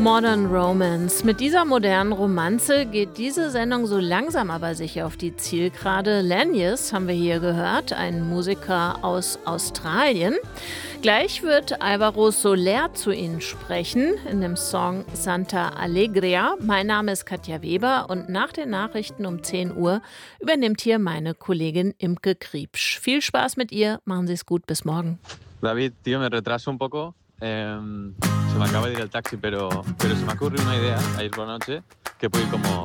Modern Romance. Mit dieser modernen Romanze geht diese Sendung so langsam aber sicher auf die Zielgerade. Lanyas haben wir hier gehört, ein Musiker aus Australien. Gleich wird Álvaro Soler zu Ihnen sprechen in dem Song Santa Alegria. Mein Name ist Katja Weber und nach den Nachrichten um 10 Uhr übernimmt hier meine Kollegin Imke Kriepsch. Viel Spaß mit ihr, machen Sie es gut, bis morgen. David, tío, me retraso un poco. Se me acaba de ir el taxi, pero se me ocurre una idea ayer por la noche que puede ir como